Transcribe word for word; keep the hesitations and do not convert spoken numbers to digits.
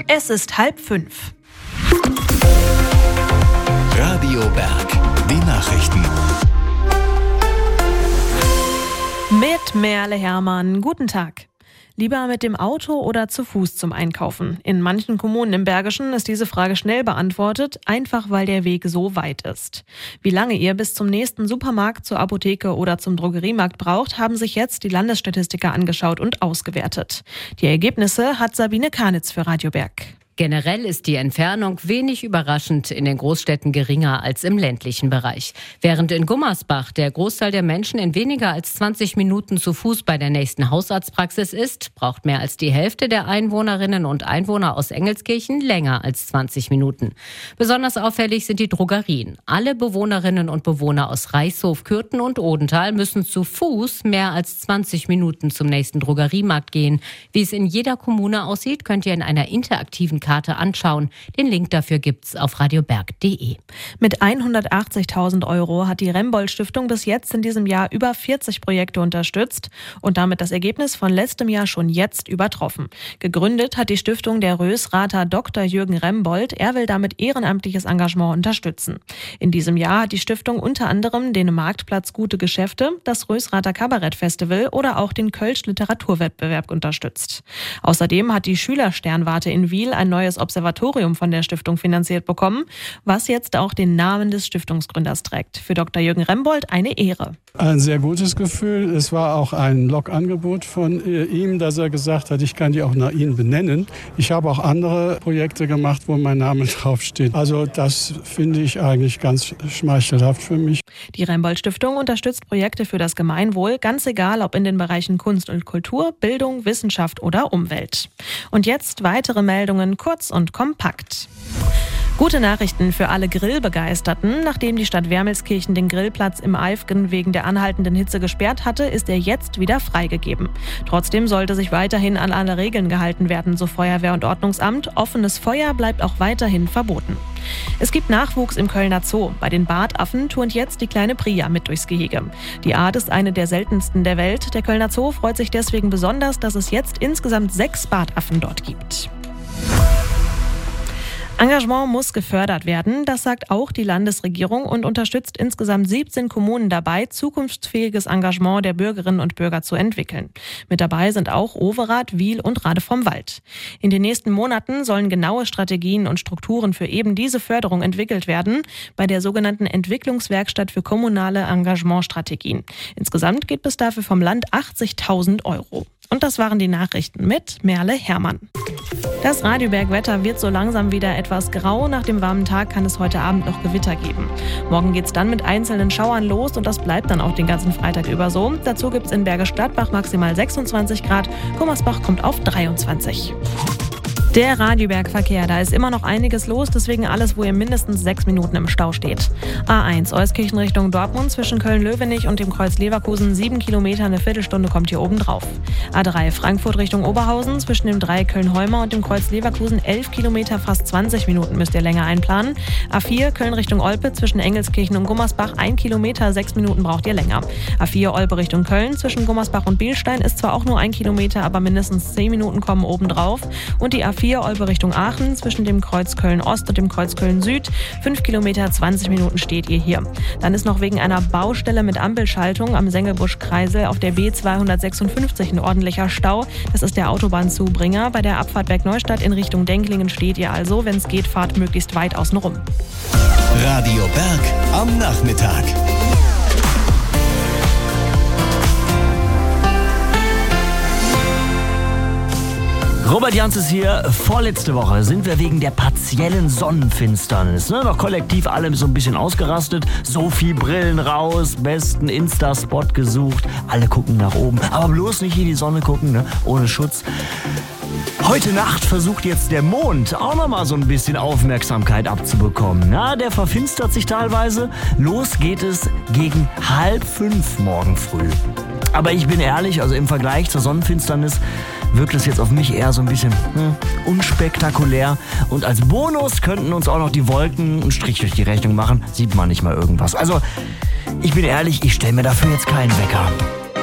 Es ist halb fünf. Radio Berg, die Nachrichten. Mit Merle Hermann, guten Tag. Lieber mit dem Auto oder zu Fuß zum Einkaufen? In manchen Kommunen im Bergischen ist diese Frage schnell beantwortet, einfach weil der Weg so weit ist. Wie lange ihr bis zum nächsten Supermarkt, zur Apotheke oder zum Drogeriemarkt braucht, haben sich jetzt die Landesstatistiker angeschaut und ausgewertet. Die Ergebnisse hat Sabine Karnitz für Radio Berg. Generell ist die Entfernung wenig überraschend in den Großstädten geringer als im ländlichen Bereich. Während in Gummersbach der Großteil der Menschen in weniger als zwanzig Minuten zu Fuß bei der nächsten Hausarztpraxis ist, braucht mehr als die Hälfte der Einwohnerinnen und Einwohner aus Engelskirchen länger als zwanzig Minuten. Besonders auffällig sind die Drogerien. Alle Bewohnerinnen und Bewohner aus Reichshof, Kürten und Odenthal müssen zu Fuß mehr als zwanzig Minuten zum nächsten Drogeriemarkt gehen. Wie es in jeder Kommune aussieht, könnt ihr in einer interaktiven Karte anschauen. Den Link dafür gibt's auf radioberg punkt de. Mit hundertachtzigtausend Euro hat die Rembold-Stiftung bis jetzt in diesem Jahr über vierzig Projekte unterstützt und damit das Ergebnis von letztem Jahr schon jetzt übertroffen. Gegründet hat die Stiftung der Rösrather Doktor Jürgen Rembold. Er will damit ehrenamtliches Engagement unterstützen. In diesem Jahr hat die Stiftung unter anderem den Marktplatz Gute Geschäfte, das Rösrather Kabarett-Festival oder auch den Kölsch Literaturwettbewerb unterstützt. Außerdem hat die Schülersternwarte in Wiel ein neues Observatorium von der Stiftung finanziert bekommen, was jetzt auch den Namen des Stiftungsgründers trägt. Für Doktor Jürgen Rembold eine Ehre. Ein sehr gutes Gefühl. Es war auch ein Logangebot von ihm, dass er gesagt hat, ich kann die auch nach ihm benennen. Ich habe auch andere Projekte gemacht, wo mein Name draufsteht. Also das finde ich eigentlich ganz schmeichelhaft für mich. Die Rembold-Stiftung unterstützt Projekte für das Gemeinwohl, ganz egal ob in den Bereichen Kunst und Kultur, Bildung, Wissenschaft oder Umwelt. Und jetzt weitere Meldungen, kurz und kompakt. Gute Nachrichten für alle Grillbegeisterten. Nachdem die Stadt Wermelskirchen den Grillplatz im Eifgen wegen der anhaltenden Hitze gesperrt hatte, ist er jetzt wieder freigegeben. Trotzdem sollte sich weiterhin an alle Regeln gehalten werden, so Feuerwehr und Ordnungsamt. Offenes Feuer bleibt auch weiterhin verboten. Es gibt Nachwuchs im Kölner Zoo. Bei den Bartaffen turnt jetzt die kleine Priya mit durchs Gehege. Die Art ist eine der seltensten der Welt. Der Kölner Zoo freut sich deswegen besonders, dass es jetzt insgesamt sechs Bartaffen dort gibt. Engagement muss gefördert werden, das sagt auch die Landesregierung und unterstützt insgesamt siebzehn Kommunen dabei, zukunftsfähiges Engagement der Bürgerinnen und Bürger zu entwickeln. Mit dabei sind auch Overath, Wiel und Rade vom Wald. In den nächsten Monaten sollen genaue Strategien und Strukturen für eben diese Förderung entwickelt werden, bei der sogenannten Entwicklungswerkstatt für kommunale Engagementstrategien. Insgesamt geht bis dafür vom Land achtzigtausend Euro. Und das waren die Nachrichten mit Merle Hermann. Das Radio Berg Wetter wird so langsam wieder etwas grau. Nach dem warmen Tag kann es heute Abend noch Gewitter geben. Morgen geht's dann mit einzelnen Schauern los und das bleibt dann auch den ganzen Freitag über so. Dazu gibt's in Bergisch Gladbach maximal sechsundzwanzig Grad. Gummersbach kommt auf dreiundzwanzig. Der Radioberg-Verkehr, da ist immer noch einiges los, deswegen alles, wo ihr mindestens sechs Minuten im Stau steht. A eins, Euskirchen Richtung Dortmund, zwischen Köln-Löwenich und dem Kreuz Leverkusen, sieben Kilometer, eine Viertelstunde kommt hier oben drauf. A drei, Frankfurt Richtung Oberhausen, zwischen dem Dreieck Köln-Heumer und dem Kreuz Leverkusen, elf Kilometer, fast zwanzig Minuten müsst ihr länger einplanen. A vier, Köln Richtung Olpe, zwischen Engelskirchen und Gummersbach, ein Kilometer, sechs Minuten braucht ihr länger. A vier, Olpe Richtung Köln, zwischen Gummersbach und Bielstein, ist zwar auch nur ein Kilometer, aber mindestens zehn Minuten kommen oben drauf. Und die A vier, Olpe Richtung Aachen, zwischen dem Kreuz Köln-Ost und dem Kreuz Köln-Süd. fünf Kilometer, zwanzig Minuten steht ihr hier. Dann ist noch wegen einer Baustelle mit Ampelschaltung am Sengelbusch-Kreisel auf der B zweihundertsechsundfünfzig ein ordentlicher Stau. Das ist der Autobahnzubringer. Bei der Abfahrt Bergneustadt in Richtung Denklingen steht ihr also. Wenn es geht, fahrt möglichst weit außen rum. Radio Berg am Nachmittag. Robert Jans ist hier. Vorletzte Woche sind wir wegen der partiellen Sonnenfinsternis ne, noch kollektiv alle so ein bisschen ausgerastet. Sophie-Brillen raus, besten Insta-Spot gesucht. Alle gucken nach oben, aber bloß nicht in die Sonne gucken, ne, ohne Schutz. Heute Nacht versucht jetzt der Mond auch nochmal so ein bisschen Aufmerksamkeit abzubekommen. Ja, der verfinstert sich teilweise. Los geht es gegen halb fünf morgen früh. Aber ich bin ehrlich, also im Vergleich zur Sonnenfinsternis wirkt es jetzt auf mich eher so ein bisschen hm, unspektakulär. Und als Bonus könnten uns auch noch die Wolken einen Strich durch die Rechnung machen. Sieht man nicht mal irgendwas. Also, ich bin ehrlich, ich stelle mir dafür jetzt keinen Wecker.